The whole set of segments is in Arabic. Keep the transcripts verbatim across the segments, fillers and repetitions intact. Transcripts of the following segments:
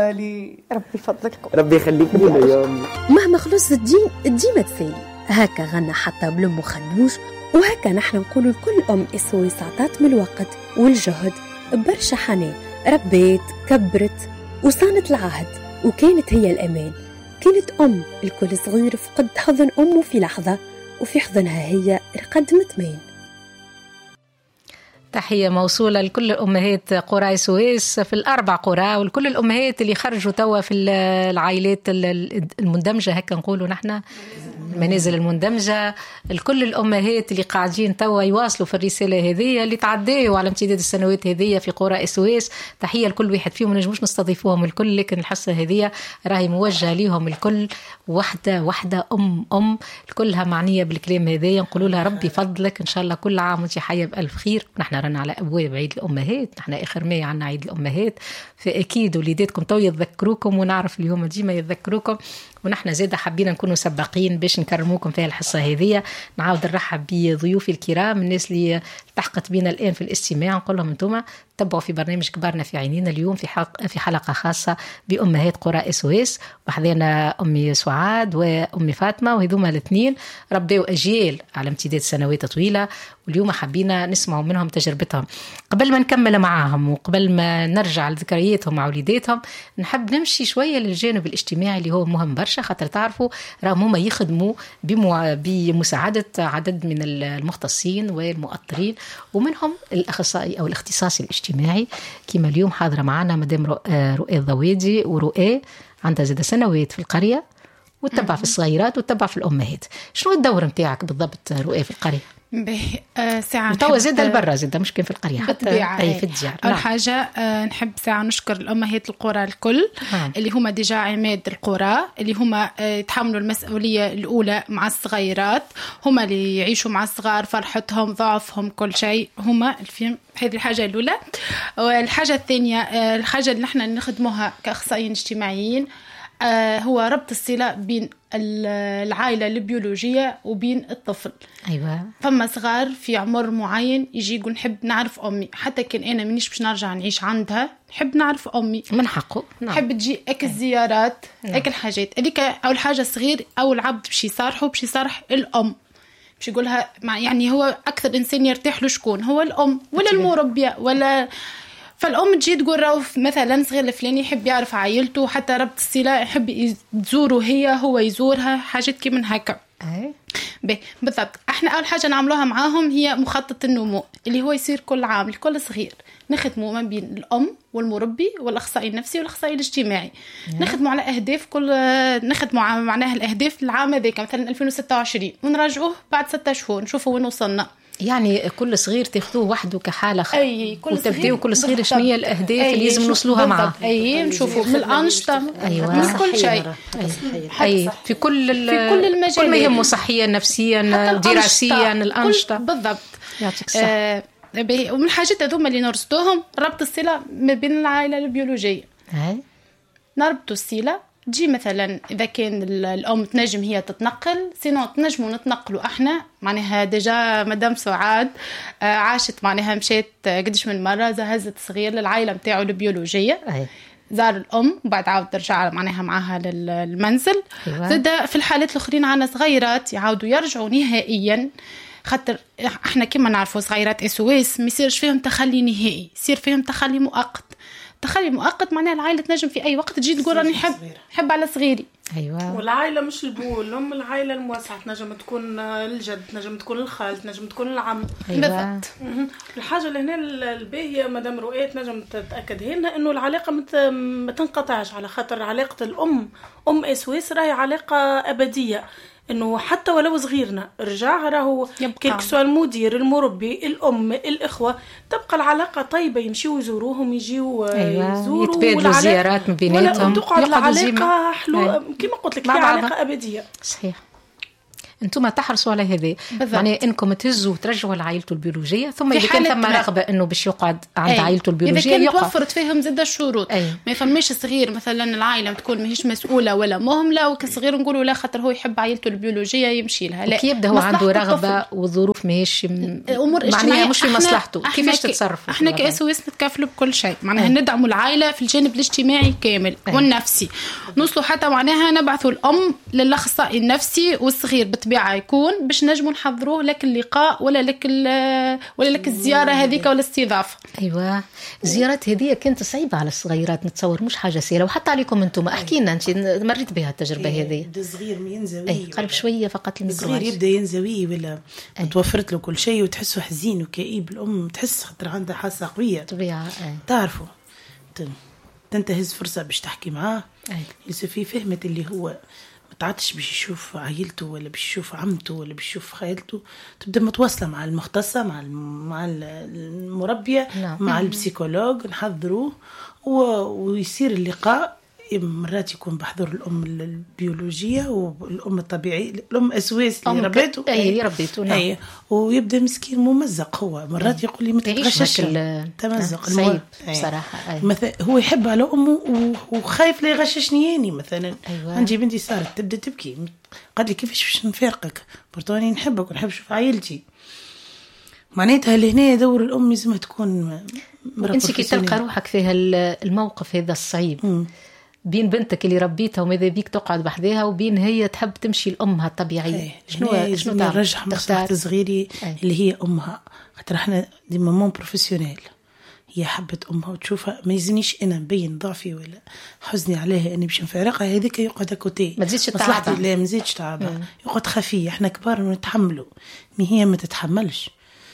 غالي. ربي يفضلك، ربي يخليك لنا يا أمي. مهما خلص الدين ديما تسالي. هكا غنى حتى بلمو خدوش، وهكا نحن نقولوا لكل أم إسويس عطات من الوقت والجهد برشا حنان، ربيت كبرت وصانت العهد وكانت هي الأمان. كانت أم الكل صغير فقد حضن أمه في لحظة، وفي حضنها هي قدمت مين. تحية موصولة لكل الأمهات قرى سويس في الأربع قرى، ولكل الأمهات اللي خرجوا توا في العائلات المندمجة، هكا نقولوا نحن المنازل المندمجة. الكل الأمهات اللي قاعدين توا يواصلوا في الرسالة هذه اللي تعديوا على امتداد السنوات هذه في قرى سويس. تحية لكل واحد فيهم، نجموش نستضيفوهم الكل، لكن الحصة هذه راهي موجهة ليهم الكل، وحدة وحدة أم أم كلها معنية بالكلام هذا. نقولوا لها ربي فضلك، إن شاء الله كل عام وانت حية بألف خير. نحن رانا على أبواب عيد الأمهات، نحن آخر ماي عنا عيد الأمهات، فأكيد وليداتكم تو يتذكروكم، ونعرف اليوم ديما يتذكروكم، ونحن زيادة حابين نكونوا سباقين باش نكرموكم في الحصة هذه. نعاود نرحب بضيوفي الكرام، الناس اللي التحقت بنا الآن في الاستماع، نقول لهم انتم تبعوا في برنامج كبارنا في عينينا اليوم في حلقة في حلقة خاصة بأمهات قرى سويس، وحضرنا أمي سعاد وأمي فاطمة، وهذوما الاثنين ربوا أجيال على امتداد سنوات طويلة، واليوم حبينا نسمعوا منهم تجربتهم. قبل ما نكمل معاهم وقبل ما نرجع لذكرياتهم مع وليداتهم، نحب نمشي شوية للجانب الاجتماعي اللي هو مهم برشا، خاطر تعرفوا راهم هما يخدموا بمساعدة عدد من المختصين والمؤطرين، ومنهم الأخصائي أو الاختصاصي الاجتماعي. كما اليوم حاضرة معنا مدام رؤى الضويدي، ورؤى عندها زادة سنوات في القرية وتتبع في الصغيرات وتتبع في الأمهات. شنو الدور متاعك بالضبط رؤى في القرية؟ به آه ساعة توا زاد البرة زاد مش كان في القرية حتى أي في الديار. أول نعم. حاجة آه نحب ساعة نشكر الأمهات القرى الكل نعم. اللي هما ديجا عماد القرى، اللي هما آه يتحملوا المسؤولية الأولى مع الصغيرات، هما اللي يعيشوا مع الصغار فرحتهم ضعفهم كل شيء، هما الفيلم. هذه الحاجة الأولى. والحاجة الثانية آه الحاجة اللي نحن نخدموها كأخصائيين اجتماعيين آه هو ربط الصلة بين العائلة البيولوجية وبين الطفل. أيوة. فما صغار في عمر معين يجي يقول نحب نعرف أمي، حتى كان أنا منيش باش نرجع نعيش عندها، نحب نعرف أمي من حقه. نعم. نحب تجي أك الزيارات نعم. أك الحاجات اللي أول حاجة صغير أو العبد باش يصارحه باش يصارح الأم، باش يقولها مع يعني هو أكثر إنسان يرتاح له شكون هو الأم ولا المربية ولا. فالأم تجي تقول روف مثلا صغير الفلاني يحب يعرف عائلته، حتى ربط الصلة يحب تزوره هي هو يزورها، حاجات كي من هكا. أي بالضبط. احنا أول حاجة نعملوها معاهم هي مخطط النمو اللي هو يصير كل عام لكل صغير، نخدموا ما بين الأم والمربي والأخصائي النفسي والأخصائي الاجتماعي. أي. نخدموا على أهداف كل نخدموا معناها الأهداف العام هذاك مثلا ألفين وستة وعشرين، ونراجعوه بعد ستة شهور نشوفوا وين وصلنا. يعني كل صغير تاخذوه وحده كحاله خ... اي كل وتبداو كل صغير شنو هي الاهداف اللي لازم نوصلوها معاه. اي نشوفوا من الانشطه أيوة. من كل شيء. اي في كل ال... في كل المجالات، كل ما يهمه صحيا نفسيا دراسيا الانشطه بالضبط. يعطيك الصحه. آه ومن الحاجات هذوما اللي نرصدوهم ربط الصله ما بين العائله البيولوجيه. اي نربطوا الصله تجي مثلا إذا كان الأم تنجم هي تتنقل، سينو تنجموا نتنقلوا إحنا. معناها ديجا مدام سعاد عاشت معناها مشيت قديش من مرة زهزت صغير للعائلة متاعه البيولوجية. أي. زار الأم وبعد عاود ترجع معناها معها للمنزل. أيوة. زاد في الحالات الأخرين عنا صغيرات يعاودوا يرجعوا نهائيا، خاطر احنا كما نعرفوا صغيرات اسويس ما يصيرش فيهم تخلي نهائي، يصير فيهم تخلي مؤقت. تخلي مؤقت معناها العائلة تنجم في أي وقت تجي تقول راني حب حب على صغيري. أيوة. والعائلة مش البو الأم، العائلة الموسعة تنجم تكون الجد، تنجم تكون الخال، تنجم تكون العم. أيوة. الحاجة اللي هنا الباهية مدام رؤية تنجم تتأكد هنا إنه العلاقة ما تنقطعش، على خاطر علاقة الأم أم إسويس راهي علاقة أبدية، انه حتى ولو صغيرنا رجع راهو كيك سوا المدير المربي الام الاخوه تبقى العلاقه طيبه، يمشيوا يزوروهم يجيوا أيوة. يزوروا يتبادلوا زيارات من بيناتهم، تقعد العلاقه حلوه كما قلت لك، علاقه ابديه. صحيح. انتم تحرصوا على هذا، يعني انكم تهزوا وترجعوا لعائلته البيولوجيه، ثم اذا كان ثم رغبه انه باش يقعد عند أي. عائلته البيولوجيه اذا كان توفرت فيهم زاد الشروط. أي. ما يفهمش صغير مثلا العائله تكون ماهيش مسؤوله ولا مهمله، وكصغير نقولوا لا خاطر هو يحب عائلته البيولوجيه يمشي لها، لا يبدا هو عنده رغبه والظروف ماهيش امور اجتماعيه مش في مصلحته. كيفاش تتصرفوا؟ احنا كاس ويس نتكافلوا بكل شيء، معناها ندعموا العائله في الجانب الاجتماعي كامل أي. والنفسي، نوصلوا حتى معناها نبعثوا الام للاخصائي النفسي، والصغير بالطبيعه يكون باش نجموا نحضروه لك اللقاء ولا لك ولا لك الزياره هذيك ولا الاستضافه. ايوه الزيارات هذه كانت صعيبه على الصغيرات، نتصور مش حاجه سهله، وحتى عليكم انتم. احكي لنا انت مريت بها التجربه هذه. الصغير ما ينزوي اي قرب شويه فقط الميكروفون. الصغير يبدا ينزوي ولا توفرت له كل شيء وتحسه حزين وكئيب، الام تحس خاطر عندها حاسه قويه طبيعه. تعرفوا تنتهز فرصه باش تحكي معاه، يوسفي فهمت اللي هو ما تعطش باش يشوف عائلته ولا باش يشوف عمته ولا باش يشوف خالته، تبدا متواصله مع المختصه مع مع المربيه لا. مع البسيكولوج نحضروه ويصير اللقاء. مرات يكون بحضور الام البيولوجيه والام الطبيعيه، الام اسواس اللي ربيته اي ربيته نعم، ويبدا مسكين ممزق هو مرات يقول لي ما تتغشش تمزق صعيب بصراحه. مثلا هو يحب على امه وخايف لا يغششني يعني مثلا. أيوة. عندي بنتي صارت تبدا تبكي، قالت لي كيفاش باش نفارقك برتوني نحبك ونحب نشوف عائلتي. معناتها لهنا دور الام لازم تكون انت كي تلقى روحك في الموقف هذا الصعيب م. بين بنتك اللي ربيتها وماذا بيك تقعد بحذاها وبين هي تحب تمشي لأمها الطبيعية، شنو شنو نرجع مصلحة صغيري اللي هي أمها، خاطر احنا دي مامون بروفيسيونيل، هي حبت أمها وتشوفها، ما يزنيش أنا نبين ضعفي ولا حزني عليها أني باش نفارقها، هذيك يقعد كوتي ما تزيدش تعبها. لا ما تزيدش تعبها، يقعد خفية. احنا كبار ونتحملوا، ما هي ما تتحملش،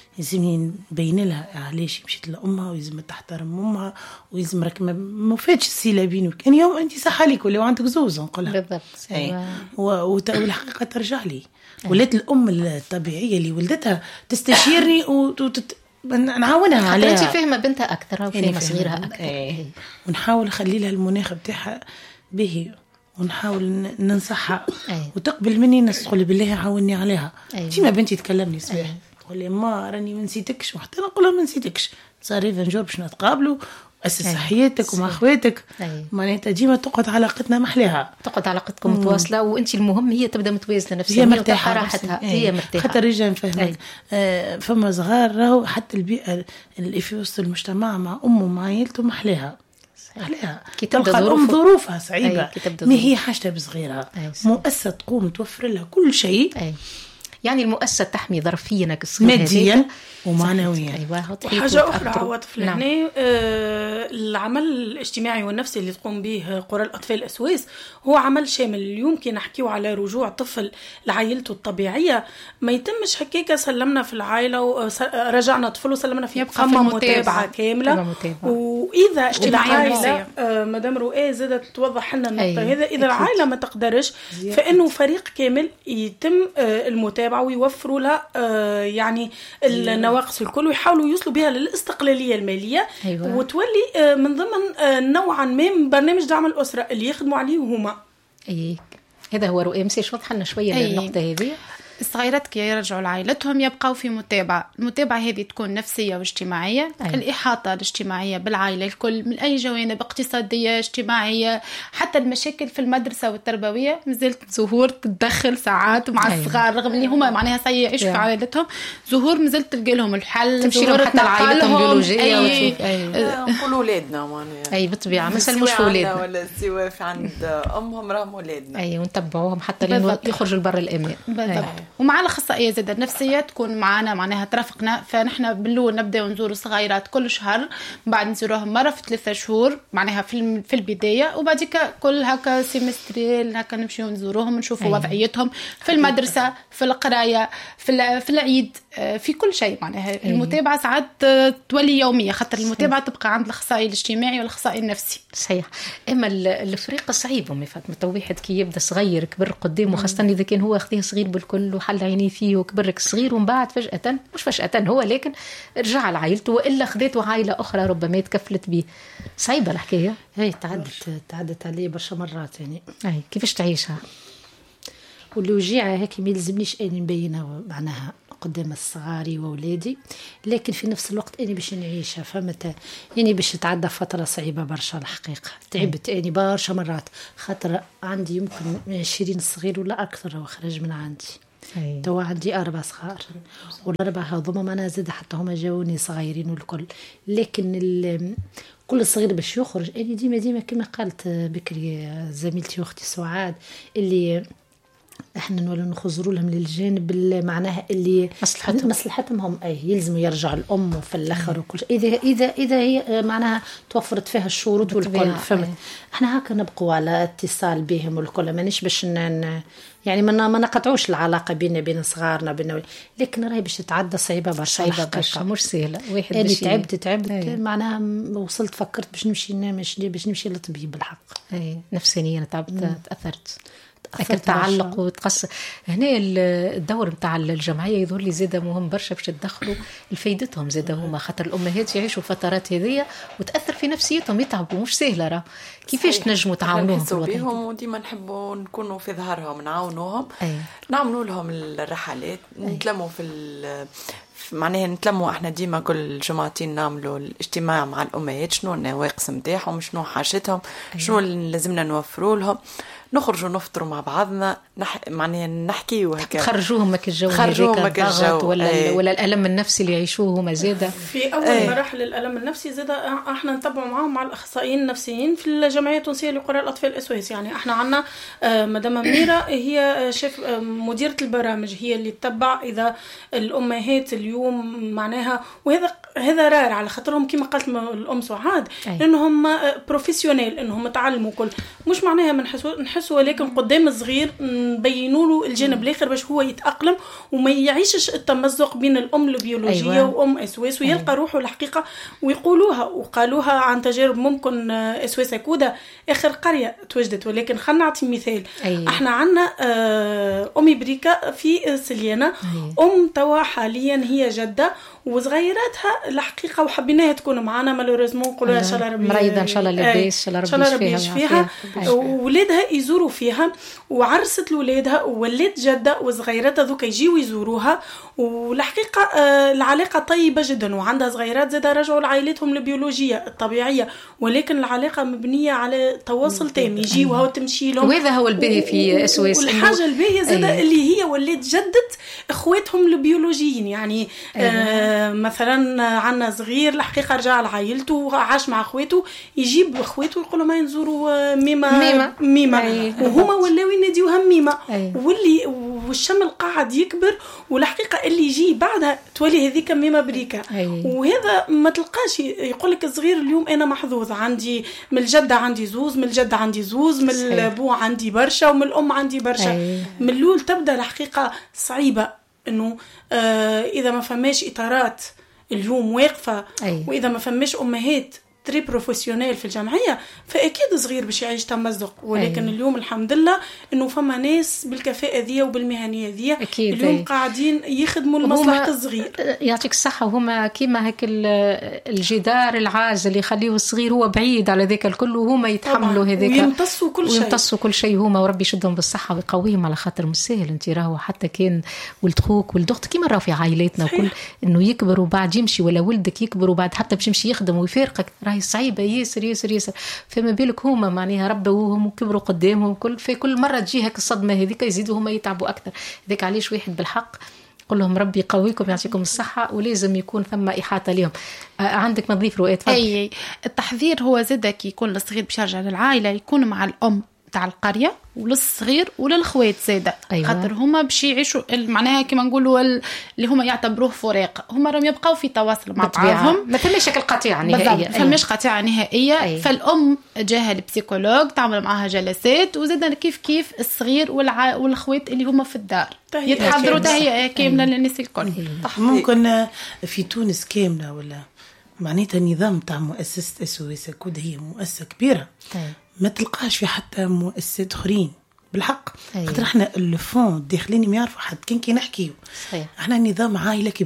لازم نبين لها علاش مشيت لامها ولازم تحترم امها ولازم راك ما فاتش الصله بينك. كان يوم انت صح عليك ولا عندك زوز نقولها بالضبط. اي والحقيقه ترجع لي ولات الام الطبيعيه اللي ولدتها تستشيرني وتت... نعاونها عليها. انت فاهمه بنتها اكثر وفاهمه صغيرها اكثر. اي ونحاول نخلي لها المناخ بتاعها به ونحاول ننصحها وتقبل مني ناس تقول بالله عاوني عليها. ديما بنتي تكلمني صباح تقول لي ما راني ما نسيتكش، وحتى نقول لها ما نسيتكش، صار فنجور باش نتقابلوا أسس حياتك ومع اخواتك. معناتها ديما تقعد علاقتنا محلاها، تقعد علاقتكم متواصله، وانت المهم هي تبدا متوازنه نفسيا، هي مرتاحه راحتها، هي مرتاحه. حتى الرجال نفهمك آه فما صغار راهو حتى البيئه اللي في وسط المجتمع مع امه ومع عائلته محلاها محلاها، كي تبدا ظروف ظروفها صعيبه ما هي حاجتها بصغيرها، مؤسسه تقوم توفر لها كل شيء. أي. يعني المؤسسة تحمي ظرفيا كالصغير ماديا ومعنويا. أيوة. وحاجة أخرى عواطف نعم. هنا آه العمل الاجتماعي والنفسي اللي تقوم به قرى الأطفال الأسواس هو عمل شامل. يمكن نحكيه على رجوع طفل لعائلته الطبيعية، ما يتمش هكاك سلمنا في العائلة ورجعنا طفل وسلمنا في قمة متابعة كاملة متابعة. وإذا العائلة آه مدام رؤية زادت توضح لنا النقطة هذا، إذا العائلة ما تقدرش فإنه فريق كامل يتم آه المتابعة ويوفروا لها آه يعني النواقص الكل ويحاولوا يوصلوا بها للاستقلالية المالية. أيوة. وتولي من ضمن نوعا ما من برنامج دعم الأسرة اللي يخدموا عليه هما. أي هذا هو رؤية. مسيش وضح لنا شوية للنقطة هذه. الصغيرات كي يرجعوا لعائلتهم يبقوا في متابعة، المتابعة هذه تكون نفسية واجتماعية. أيه. الإحاطة الاجتماعية بالعائلة الكل من أي جوانب، اقتصادية اجتماعية، حتى المشاكل في المدرسة والتربوية مازالت زهور تتدخل ساعات مع أيه. الصغار رغم اللي هما معناها سيء يعيشوا في عائلتهم، زهور مازالت تلقى لهم الحل، تمشي لهم حتى لعائلتهم بيولوجية وتشوف. نقولوا أولادنا معناها أي بالطبيعة ما سلموش في أولادنا ولا سوا في عند أمهم راهم أولادنا. أي ونتبعوهم حتى لين يخرجوا لبر الأمان. بالضبط. ومع الأخصائية زاد النفسية تكون معنا معناها ترافقنا، فنحن باللول نبدأ نزور صغيرات كل شهر، بعد نزورهم مرة في ثلاثة شهور معناها في في البداية، وبعد كده كل هكا سيمستريل هكا نمشي ونزورهم نشوفوا أيه. وضعيتهم في المدرسة في القراية في في العيد في كل شيء معناها. أيه. المتابعة ساعات تولي يومية خاطر المتابعة تبقى عند الأخصائي الاجتماعي والأخصائي النفسي. صحيح. أما الفريق صعيب أمي فاطمة، واحد كي يبدأ صغير كبر قدامه، خاصة إذا كان هو أخذيه صغير بالكل وحل عينيه فيه وكبرك صغير، ومن بعد فجأة مش فجأة هو لكن رجع لعائلته وإلا خذته عائلة أخرى ربما تكفلت به. صعيبة الحكاية. هي تعدت تعدت عليه برشا مرات يعني. أي كيفاش تعيشها؟ واللي وجيعة هيك ما يلزمنيش أني نبينها معناها قدام الصغاري وأولادي، لكن في نفس الوقت أنا باش نعيشها فهمت يعني باش تعدى فترة صعيبة برشا الحقيقة. تعبت أني برشا مرات خاطر عندي يمكن عشرين صغير ولا أكثر وخرج من عندي. توا عندي أربع صغار والأربع هذوما أنا زاد حتى هما جاوني صغيرين والكل، لكن كل صغير باش يخرج أنا ديما ديما كما قالت بكري زميلتي أختي سعاد اللي احنا نولوا نخزروا لهم للجانب معناها اللي مصلحتهم مصلحتهم هم اي يلزموا يرجعوا الام وفي الاخر وكل شيء اذا اذا اذا هي معناها توفرت فيها الشروط والكل فهمت. احنا هكا نبقوا على اتصال بهم والكل مانيش باش يعني ما ما نقطعوش العلاقه بيننا بين صغارنا بيننا، لكن راهي باش تتعدى صعيبه برشا صعيبه برشا مش سهله. واحد يعني تعبت تعبت أي. معناها وصلت فكرت باش نمشي نمش باش نمشي للطبيب بالحق اي نفسيا تعبت تاثرت أكل تعلق وتقص. هنا الدور متاع الجمعية يظهر لي زيادة مهم برشا باش تدخلوا الفايدتهم زيادة هما خاطر الأمهات يعيشوا فترات هذية وتأثر في نفسيتهم يتعبوا مش سهلة راه كيفاش تنجموا تعاونوهم في الوطن وديما نحبوا نكونوا في ظهرهم نعاونوهم أي. نعملوا لهم الرحلات نتلموا في معناها نتلموا احنا ديما كل جمعتين نعملوا الاجتماع مع الأمهات شنو النواقص متاعهم شنو حاجتهم شنو اللي لازمنا نوفروا لهم نخرجوا نفطروا مع بعضنا نح... معناها نحكي وهكا تخرجوهم مك الجو هذاك الضغط ولا ايه. ولا الألم النفسي اللي يعيشوه هما زيادة في أول ايه. مراحل الألم النفسي زيادة احنا نتبعوا معهم مع الأخصائيين النفسيين في الجمعية التونسية لقراء الأطفال الأسواس. يعني احنا عنا مدام أميرة هي شيف مديرة البرامج هي اللي تتبع إذا الأمهات اليوم معناها وهذا هذا رار على خاطرهم كما قالت الأم سعاد لأنهم بروفيسيونيل إنهم تعلموا كل مش معناها منحسوا نحسوا ولكن قدام الصغير نبينوا له الجانب الآخر باش هو يتأقلم وما يعيشش التمزق بين الأم البيولوجية أيوة. وأم أسواس ويلقى أيوة. روحه الحقيقة ويقولوها وقالوها عن تجارب ممكن أسواس كودا آخر قرية توجدت. ولكن خلنا نعطي مثال أيوة. احنا عنا أمي بريكا في سليانة أيوة. أم توا حاليا هي جدة وصغيراتها الحقيقة وحبيناها تكون معنا مالوريزمون نقولوا إن شاء الله ربي مريضة إن شاء الله لباس إن شاء الله ربي يشفيها وولادها يزوروا فيها وعرست لولادها وولات جدة وصغيراتها ذوك يجيوا يزوروها والحقيقة العلاقة طيبة جدا وعندها صغيرات زادة رجعوا لعائلتهم البيولوجية الطبيعية ولكن العلاقة مبنية على تواصل تام يجيوا هو تمشي لهم وهذا هو الباهي في أسواس والحاجة الباهية زادة أيه. اللي هي ولات جدة إخواتهم البيولوجيين يعني أيه. آه مثلا عنا صغير الحقيقة رجع لعائلته وعاش مع أخواته يجيب أخواته ويقولوا ما ينزوروا ميمة ميمة, ميمة. أيه. وهما ولاو يناديوها ميمة أيه. واللي والشمل قاعد يكبر والحقيقة اللي يجي بعدها تولي هذيك ميمة بريكا أيه. وهذا ما تلقاش يقولك الصغير اليوم أنا محظوظ عندي من الجدة عندي زوز من الجدة عندي زوز من الأبو عندي برشا ومن الأم عندي برشا أيه. من الأول تبدأ الحقيقة صعيبة إنه آه إذا ما فماش إطارات اليوم واقفة أيه. وإذا ما فماش أمهات تري بروفيسيونيل في الجمعية فأكيد صغير باش يعيش تمزق ولكن أيه. اليوم الحمد لله إنه فما ناس بالكفاءة ذي وبالمهنية ذي اليوم أيه. قاعدين يخدموا المصلحة الصغير يعطيك الصحة وهما كيما هيك الجدار العازل اللي يخليه الصغير هو بعيد على ذاك الكل وهما يتحملوا هذاك ويمتصوا كل شيء ويمتصوا كل شيء هما وربي يشدهم بالصحة ويقويهم على خاطر مسهل انت راهو حتى كان ولد خوك ولد اختك كيما راهو في عائلاتنا وكل انه يكبر وبعد يمشي ولا ولدك يكبر وبعد حتى باش يمشي يخدم ويفارقك راهي صعيبة ياسر ياسر ياسر فما بالك هما معناها ربوهم وكبروا قدامهم كل في كل مرة تجي هيك الصدمة هذيك يزيدوا هما يتعبوا أكثر. ذاك علاش واحد بالحق قل لهم ربي يقويكم يعطيكم الصحة ولازم يكون ثم إحاطة لهم. آه عندك نظيف رؤية أي التحذير هو زادك يكون الصغير باش يرجع للعائلة يكون مع الأم تاع القرية وللصغير وللخوات زاده أيوة. خاطر هما باش يعيشوا معناها كما نقولوا اللي هما يعتبروه فراق هما راهم يبقاو في تواصل مع بعضهم ما فماش قطيعه نهائيه ما فماش قطيعه نهائيه أيوة. فالام جاها البسيكولوج تعمل معها جلسات وزادنا كيف كيف الصغير والع... والخوات اللي هما في الدار يتحضروا تهيئه كامله أيوة. للناس الكل أيوة. ممكن في تونس كامله ولا معناتها النظام تاع مؤسسه اسوس كود هي مؤسسه كبيره أيوة. ما تلقاش في حتى مؤسسات اخرين بالحق أيوة. خاطر احنا الفون داخلين ما يعرفوا حد كان كي نحكيو احنا نظام عائله كبيره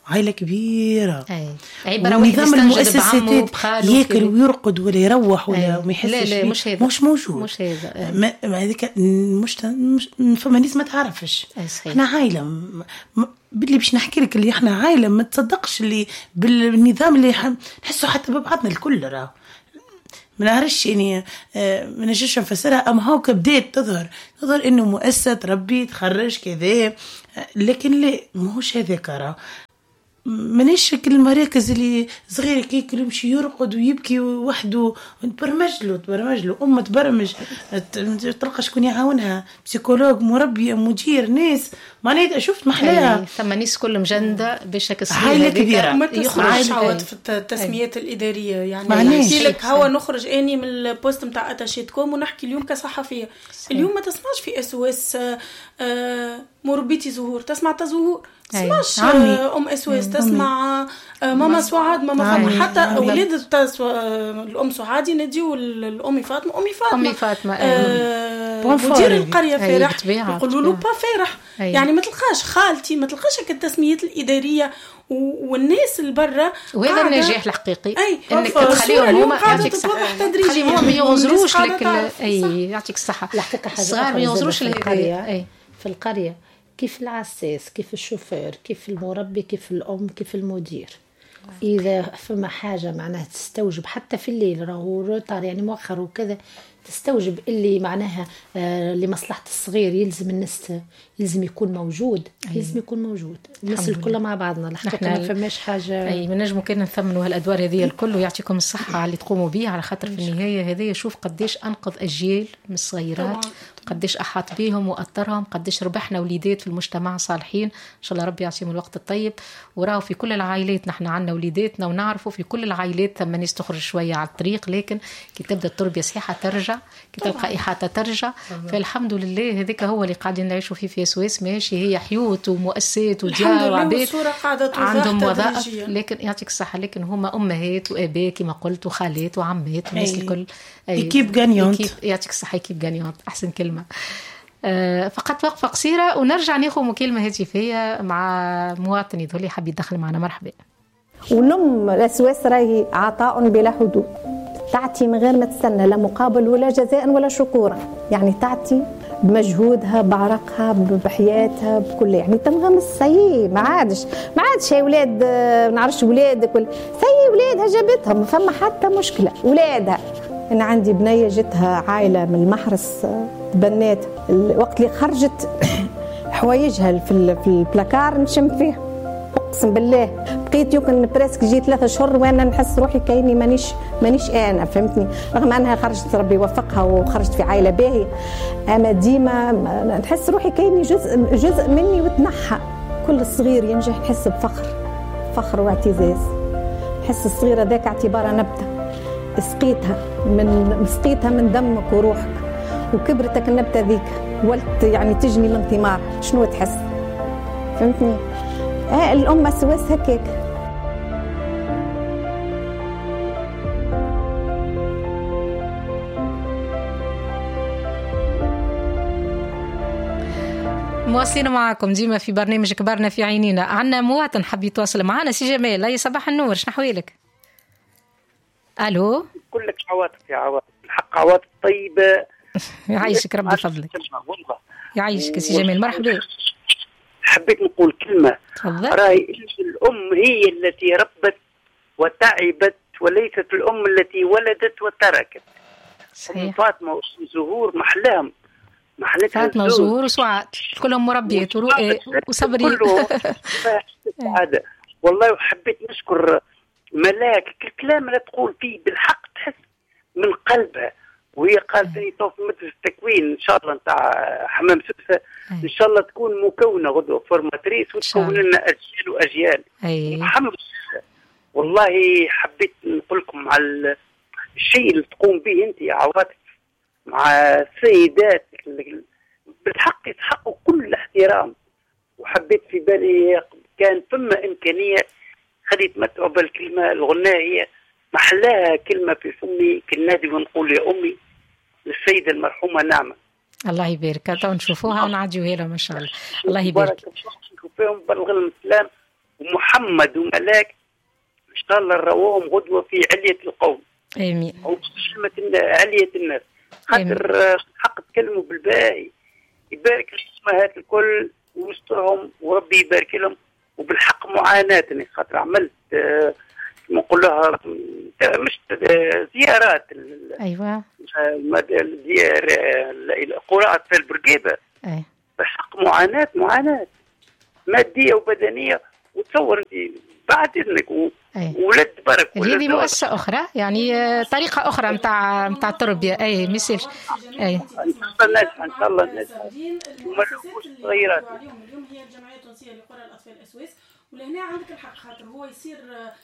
عائلة كبيرة. ونظام المؤسسات ياكل ويرقد ولا يروح ولا ما يحسش. لا لا مش هذا. مش موجود. مش هذا. ما هذيك مش فما ناس ما تعرفش. احنا عائلة م... باللي باش نحكي لك اللي احنا عائلة ما تصدقش اللي بالنظام اللي نحسه حتى ببعضنا الكل راه. ما نعرفش يعني ما نجيش نفسرها أم هاو كبدات تظهر تظهر إنه مؤسسة ربي تخرج كذا، لكن لا ماهوش هذاك راه. منيش كل المراكز اللي صغير كيك يمشي يرقد ويبكي وحده تبرمج له تبرمج له أم تبرمج تلقى شكون يعاونها، بسيكولوج مربي مدير ناس معناتها شفت محلاها. ثم ناس كل مجندة بشكل عائلة كبيرة ما تخرجش عوض في التسميات الإدارية يعني يحكي لك هو نخرج أني من البوست متاع أتاشيتكم ونحكي اليوم كصحفية. اليوم ما تسمعش في اس او اس مربيتي زهور، تسمع تزهور تسمعش ام اس او اس، تسمع ماما سعاد ماما فاطمه، حتى اولاد الام سعاد يناديوا الام فاطمه امي فاطمه امي فاطمه مدير القريه فرح يقولوا له با فرح. يعني ما تلقاش خالتي ما تلقاش هكا التسميات الاداريه والناس البرة. وهذا النجاح الحقيقي انك تخليهم هما يعطيك الصحه خليهم ما يغزروش لك اي يعطيك الصحه. الحقيقه حاجه صغار ما يغزروش القريه اي في القريه كيف العساس كيف الشوفير كيف المربي كيف الام كيف المدير. اذا فما حاجه معناها تستوجب حتى في الليل راهو روتار يعني مؤخر وكذا تستوجب اللي معناها آه لمصلحه الصغير يلزم الناس يلزم يكون موجود. أيه. يلزم يكون موجود الناس الكل مع بعضنا. الحقيقه ما فماش حاجه اي من نجم كنا نثمنوا هالادوار هذه الكل ويعطيكم الصحه على اللي تقوموا به على خاطر في النهايه هذه شوف قديش انقذ اجيال من الصغيرات قديش احاط بيهم واثرهم قديش ربحنا وليدات في المجتمع صالحين ان شاء الله ربي يعطيهم الوقت الطيب. وراو في كل العائلات نحن عندنا وليداتنا ونعرفوا في كل العائلات ثم ناس تخرج شويه على الطريق لكن كي تبدا التربيه صحيحه ترجع كي تلقى إحاطة ترجع. فالحمد لله هذيك هو اللي قاعدين نعيشوا فيه في سويس ماشي هي حيوت ومؤسسات وديار وعباد عندهم وظائف لكن يعطيك الصحة لكن هما أمهات وآباء كما قلت وخالات وعمات والناس الكل يكيب غانيونت. يعطيك الصحة يكيب غانيونت أحسن كلمة. آه فقط وقفة قصيرة ونرجع ناخذ مكالمة هاتفية مع مواطن يظهر لي حاب يدخل معنا. مرحبا. ولم السويس راهي عطاء بلا حدود تعطي من غير ما تستنى لا مقابل ولا جزاء ولا شكورا. يعني تعطي بمجهودها بعرقها بحياتها بكل يعني تنغمس سي ما عادش ما عادش يا ولاد نعرفش ولادك ولا سي ولادها جابتهم فما حتى مشكلة ولادها. أنا عندي بنية جتها عائلة من المحرس تبنات الوقت اللي خرجت حوايجها في في البلاكار نشم فيها اقسم بالله بقيت يمكن بريسك جيت ثلاثة شهور وانا نحس روحي كاني مانيش مانيش انا فهمتني رغم انها خرجت ربي يوفقها وخرجت في عائله باهيه اما ديما نحس روحي كاني جزء جزء مني وتنحى. كل صغير ينجح نحس بفخر فخر واعتزاز. نحس الصغيره ذاك اعتبارها نبته سقيتها من سقيتها من دمك وروحك وكبرتك النبته ذيك ولت يعني تجني من ثمار شنو تحس فهمتني. آه الأمة سويس هكاك. مواصلين معكم ديما في برنامج كبرنا في عينينا. عنا مواطن حب يتواصل معنا سي جمال. أي صباح النور شنو حوالك؟ ألو كلك عواطف يا عواطف الحق عواطف طيبة يعيشك ربي فضلك يعيشك سي جمال. مرحبا. حبيت نقول كلمة راي الأم هي التي ربت وتعبت وليست الأم التي ولدت وتركت. صحيح. فاطمة وزهور محلاهم محلتها فاطمة وزهور وسعاد كلهم مربيات وصبري هذا والله. وحبيت نشكر ملاك الكلام اللي تقول فيه بالحق تحس من قلبها وهي قالت لي تو في مدرسة التكوين ان شاء الله نتاع حمام سوسة ان شاء الله تكون مكونه غدوه فورماتريس وتكون لنا اجيال واجيال. الحمد لله والله. حبيت نقول لكم على الشيء اللي تقوم به انت يا عواطف مع السيدات بالحق يتحققوا كل الاحترام. وحبيت في بالي كان ثم امكانيه خليت متعوب بالكلمه الغنائيه محلاها كلمة في فمي كالنادي ونقول يا أمي للسيدة المرحومة نعمة. الله يبارك تو نشوفوها ونعديوها لها ما شاء الله. الله يبارك نشوفهم بلغ الإسلام ومحمد وملاك ان شاء الله نراوهم غدوه في عليه القوم. امين. او كلمه عليه الناس خاطر حق تكلموا بالباهي. يبارك الامهات الكل ويسترهم وربي يبارك لهم. وبالحق معاناه خاطر عملت آه نقول لها مش زيارات. ايوه. زيار قرى اطفال برقيبه. اي. بالحق معاناه معاناه ماديه وبدنيه. وتصور انت بعد اذنك ولد برك هذه مؤسسه اخرى يعني طريقه اخرى نتاع نتاع التربيه. اي ما يصيرش. اي ان شاء الله ناجحه ان شاء الله ناجحه. المؤسسات صغيرات اليوم هي الجمعيه التونسيه لقرى الاطفال الاسواس. ولهنا عندك الحق خاطر هو يصير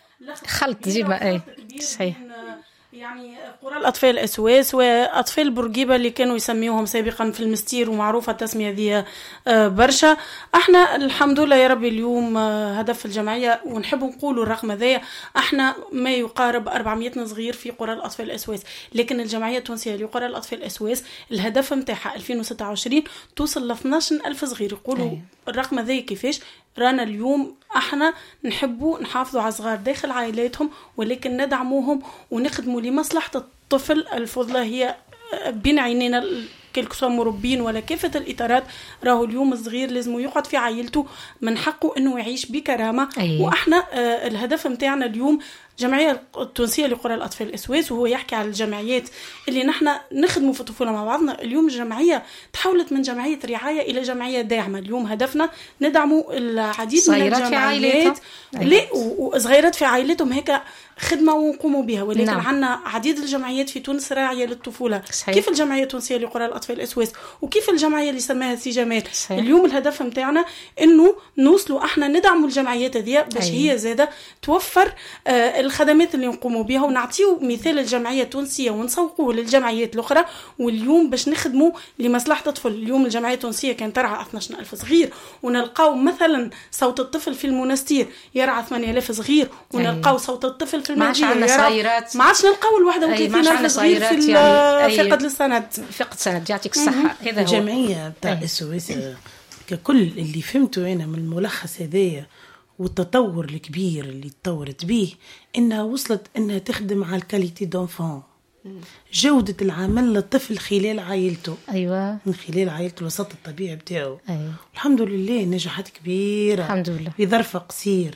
خلط ديما. اي صحيح. يعني قرى الأطفال الأسواس وأطفال بورقيبة اللي كانوا يسميوهم سابقا في المستير ومعروفة التسمية ذي برشا. احنا الحمد لله يا ربي اليوم هدف الجمعية ونحب نقولوا الرقم ذي احنا ما يقارب أربعمائة صغير في قرى الأطفال الأسواس. لكن الجمعية التونسية لقرى الأطفال الأسواس الهدف متاعها ألفين وستة وعشرين توصل ل اثناش ألف صغير. يقولوا الرقم ذي كيفاش رانا اليوم احنا نحبوا نحافظوا على صغار داخل عائلاتهم ولكن ندعموهم ونخدموا لمصلحة الطفل. الفضلة هي بين عينينا كالكسوا مربين ولا كافة الإطارات. راهو اليوم الصغير لازم يقعد في عائلته من حقه انه يعيش بكرامة. أيه. واحنا آه الهدف متاعنا اليوم جمعية التونسية لقرى الأطفال الأسواس وهو يحكي على الجمعيات اللي نحن نخدموا في الطفولة مع بعضنا. اليوم الجمعية تحولت من جمعية رعاية إلى جمعية داعمة. اليوم هدفنا ندعموا العديد من الجمعيات وصغيرات في عائلتهم هيك خدمة ونقوموا بها. ولكن نعم. عنا عديد الجمعيات في تونس راعية للطفولة. صحيح. كيف الجمعية التونسية لقرى الأطفال الأسواس وكيف الجمعية اللي سماها سي جمال. صحيح. اليوم الهدف متاعنا إنه نوصلوا احنا ندعموا الجمعيات هذه باش أيه. هي زادة توفر آه الخدمات اللي نقوموا بها ونعطيو مثال الجمعية التونسية ونسوقوه للجمعيات الأخرى. واليوم باش نخدموا لمصلحة الطفل. اليوم الجمعية التونسية كانت ترعى اثناش ألف صغير ونلقاو مثلا صوت الطفل في المنستير يرعى ثمانية آلاف صغير ونلقاو أيه. صوت الطفل في المدينة ما عادش عندنا صغيرات. ما عادش نلقاو الواحدة وثلاثين ألف صغير في يعني فقد للسند. فقد سند يعطيك الصحة. هذا الجمعية بتاع الأسواس ككل اللي فهمته أنا من الملخص هذايا والتطور الكبير اللي تطورت به إنها وصلت إنها تخدم على الكاليتي دونفون جودة العمل للطفل خلال عائلته. أيوة. من خلال عائلته الوسط الطبيعي بتاعه. أيوة. الحمد لله نجاحات كبيرة. الحمد لله. في ظرف قصير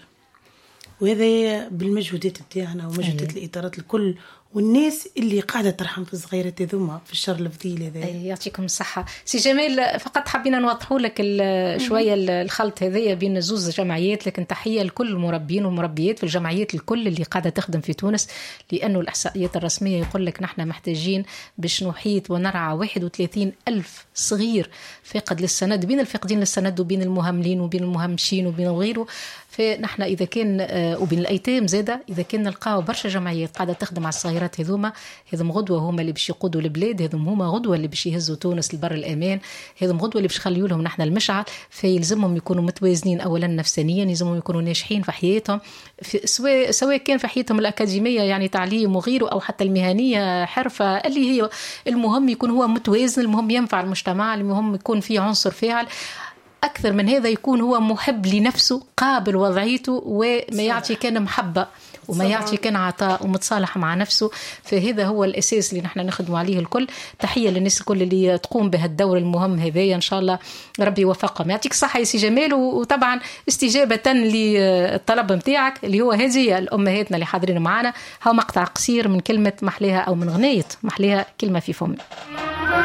وهذا بالمجهودات بتاعنا ومجهودات أيوة. الإطارات الكل والناس اللي قاعدة ترحم في الصغيرة ذوما في الشر الفضيل هذا. يعطيكم الصحة. سي جمال فقط حبينا نوضحوا لك شوية الخلط هذايا بين زوز جمعيات. لكن تحية لكل المربين والمربيات في الجمعيات الكل اللي قاعدة تخدم في تونس لأنه الإحصائيات الرسمية يقول لك نحن محتاجين باش نحيط ونرعى واحد وثلاثين ألف صغير فاقد للسند بين الفاقدين للسند وبين المهملين وبين المهمشين وبين غيره. فنحن إذا كان وبين الأيتام زادة إذا كان نلقاو برشا جمعيات قاعدة تخدم على الصغيرات هذوما هذم غدوة هما اللي باش يقودوا البلاد. هذم هما غدوة اللي باش يهزوا تونس لبر الأمان. هذم غدوة اللي باش يخليوا لهم نحن المشعل. فيلزمهم يكونوا متوازنين أولا نفسانيا يلزمهم يكونوا ناجحين في حياتهم في سواء سواء كان في حياتهم الأكاديمية يعني تعليم وغيره أو حتى المهنية حرفة اللي هي المهم يكون هو متوازن. المهم ينفع المجتمع. المهم يكون فيه عنصر فاعل. أكثر من هذا يكون هو محب لنفسه قابل وضعيته وما يعطي كان محبة وما يعطي كان عطاء ومتصالح مع نفسه. فهذا هو الأساس اللي نحن نخدم عليه الكل. تحية للناس الكل اللي تقوم بهالدور المهم هذا إن شاء الله ربي يوفقهم. يعطيك الصحة يا سي جمال. وطبعا استجابة للطلب متاعك اللي هو هذه الأمهاتنا اللي حاضرين معنا هو مقطع قصير من كلمة محلها أو من غناية محلها كلمة في فمي.